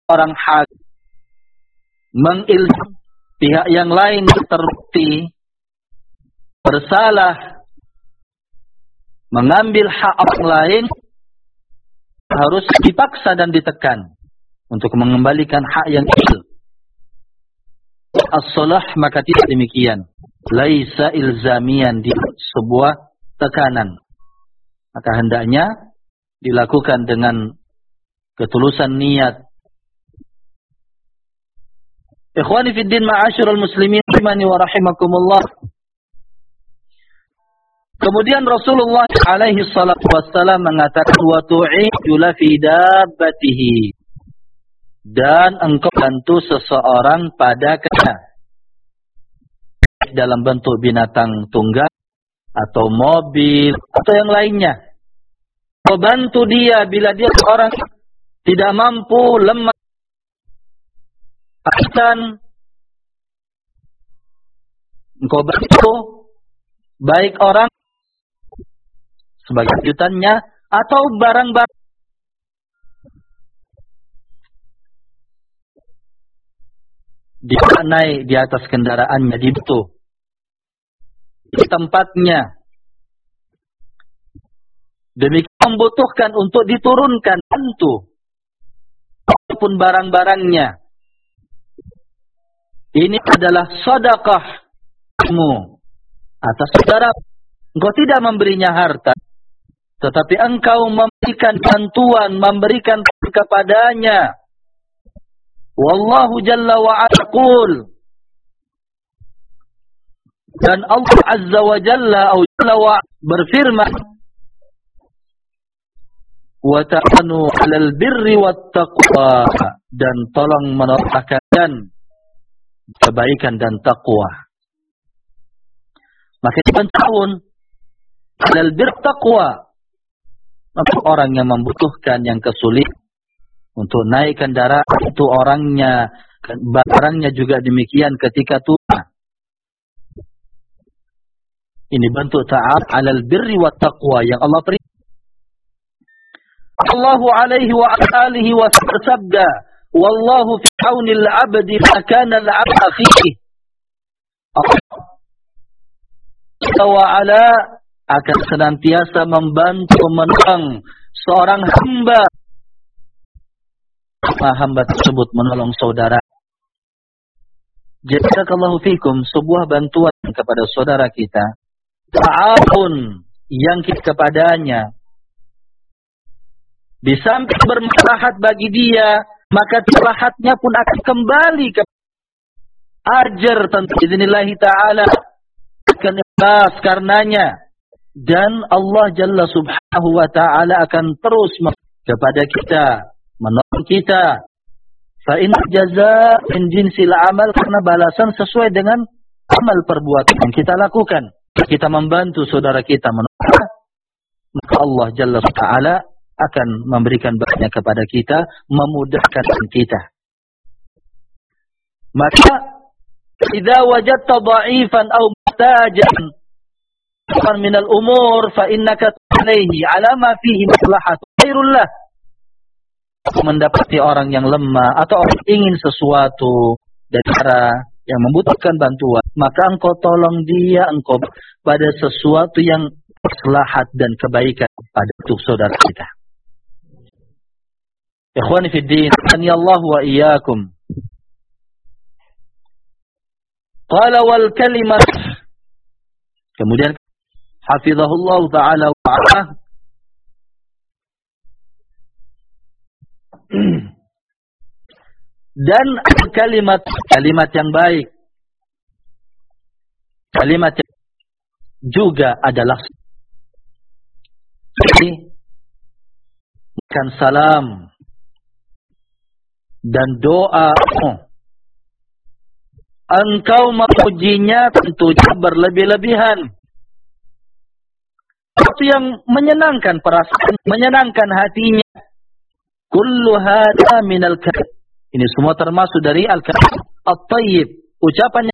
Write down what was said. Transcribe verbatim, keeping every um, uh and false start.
orang hakim mengilham pihak yang lain terbukti bersalah mengambil hak orang lain, harus dipaksa dan ditekan untuk mengembalikan hak yang itu. As-salah maka tidak demikian. Laisa ilzamian, di sebuah tekanan. Maka hendaknya dilakukan dengan ketulusan niat. Ikhwani fid din ma'asyiral muslimin rahimani wa rahimakumullah. Kemudian Rasulullah alaihi salatu wassalam mengatakan wa tu'idu la fi dabbatihi, dan engkau bantu seseorang pada kena dalam bentuk binatang tunggang atau mobil atau yang lainnya. Kau bantu dia bila dia seorang tidak mampu, lemah, akan engkau bantu baik orang sebagai lanjutannya atau barang-barang dia naik di atas kendaraannya, dibantu di tempatnya. Demikian membutuhkan untuk diturunkan, bantu ataupun barang-barangnya. Ini adalah sedekahmu atas saudara. Engkau tidak memberinya harta, tetapi engkau memberikan bantuan, memberikan kepadanya. Wallahu jalla wa ala qul, dan Allah azza wa jalla au jalla wa berfirman, wa ta'anu 'alal birri wat taqwa, dan tolong menolong kalian kebaikan dan takwa. Maka dibantu 'alal birri taqwa. Maka orang yang membutuhkan, yang kesulitan untuk naik kendaraan, itu orangnya, barangnya juga demikian ketika tua. Ini bentuk ta'at 'alal birri wat taqwa yang Allah perintah. Allahu alaihi wa alihi wa sabda, wallahu fi auni al-'abdi ma kana al-'abdu akhihi. Allah Ta'ala akan senantiasa membantu, menolong seorang hamba, hamba tersebut menolong saudara. Jazakallahu fikum, sebuah bantuan kepada saudara kita, ta'awun yang kita kepadanya, di samping bermaslahat bagi dia, maka maslahatnya pun akan kembali ke ajar tentu bidznillahi ta'ala, akan ikhlas karenanya, dan Allah Jalla Subhanahu wa ta'ala akan terus kepada kita, menolong kita. Fa in jazaa min jinsil amal, karena balasan sesuai dengan amal perbuatan yang kita lakukan. Kita membantu saudara kita menolong, maka Allah Jalla wa ta'ala akan memberikan banyak kepada kita, memudahkan kita. Maka idza wajadta dha'ifan aw muhtajan min al-umur fa innaka alayhi ala ma fihi maslahatu khairul lah. Mendapati orang yang lemah atau orang ingin sesuatu dari cara yang membutuhkan bantuan, maka engkau tolong dia, engkau pada sesuatu yang maslahat dan kebaikan pada untuk saudara kita. Ikhwani fid din, ani Allah wa iyyakum. Qala wal kalimat, kemudian hafizahullah taala wa ta'ala, dan kalimat kalimat yang baik, kalimat yang juga adalah kan salam dan doa. Engkau memujinya tentunya berlebih-lebihan, sesuatu yang menyenangkan perasaan, menyenangkan hatinya. Kullu hadza minal kalam, ini semua termasuk dari al-kalam at-thayyib, ucapan